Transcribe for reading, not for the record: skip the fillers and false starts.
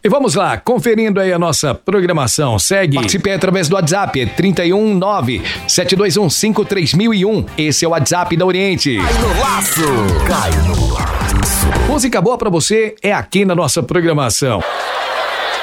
E vamos lá, conferindo aí a nossa programação. Segue, participe através do WhatsApp, 319-721-53001. Esse é o WhatsApp da Oriente. Cai no laço. Música boa pra você é aqui na nossa programação.